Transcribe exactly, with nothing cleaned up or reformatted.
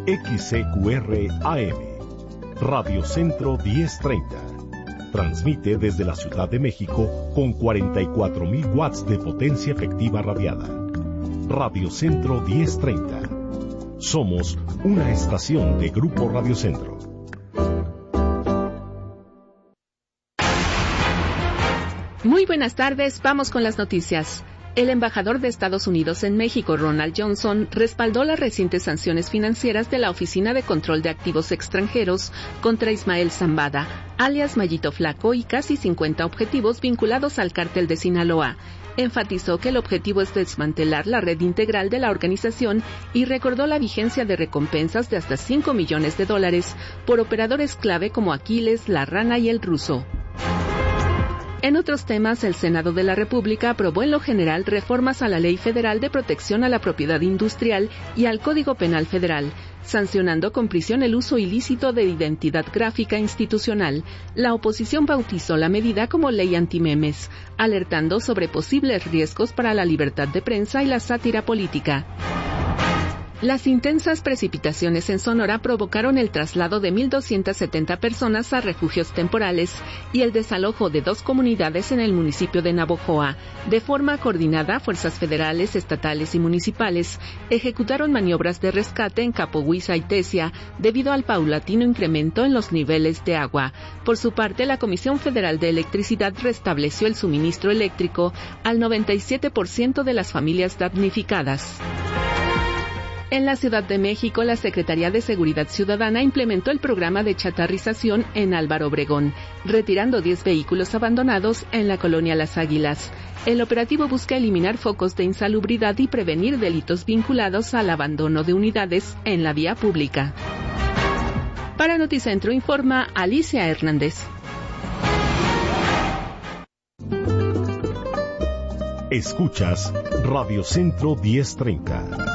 X C Q R A M, Radio Centro diez treinta. Transmite desde la Ciudad de México con cuarenta y cuatro mil watts de potencia efectiva radiada. Radio Centro diez treinta. Somos una estación de Grupo Radio Centro. Muy buenas tardes, vamos con las noticias. El embajador de Estados Unidos en México, Ronald Johnson, respaldó las recientes sanciones financieras de la Oficina de Control de Activos Extranjeros contra Ismael Zambada, alias Mayito Flaco, y casi cincuenta objetivos vinculados al cártel de Sinaloa. Enfatizó que el objetivo es desmantelar la red integral de la organización y recordó la vigencia de recompensas de hasta cinco millones de dólares por operadores clave como Aquiles, La Rana y El Ruso. En otros temas, el Senado de la República aprobó en lo general reformas a la Ley Federal de Protección a la Propiedad Industrial y al Código Penal Federal, sancionando con prisión el uso ilícito de identidad gráfica institucional. La oposición bautizó la medida como ley antimemes, alertando sobre posibles riesgos para la libertad de prensa y la sátira política. Las intensas precipitaciones en Sonora provocaron el traslado de mil doscientas setenta personas a refugios temporales y el desalojo de dos comunidades en el municipio de Navojoa. De forma coordinada, fuerzas federales, estatales y municipales ejecutaron maniobras de rescate en Capohuiza y Tesia debido al paulatino incremento en los niveles de agua. Por su parte, la Comisión Federal de Electricidad restableció el suministro eléctrico al noventa y siete por ciento de las familias damnificadas. En la Ciudad de México, la Secretaría de Seguridad Ciudadana implementó el programa de chatarrización en Álvaro Obregón, retirando diez vehículos abandonados en la colonia Las Águilas. El operativo busca eliminar focos de insalubridad y prevenir delitos vinculados al abandono de unidades en la vía pública. Para Noticentro informa Alicia Hernández. Escuchas Radio Centro diez treinta.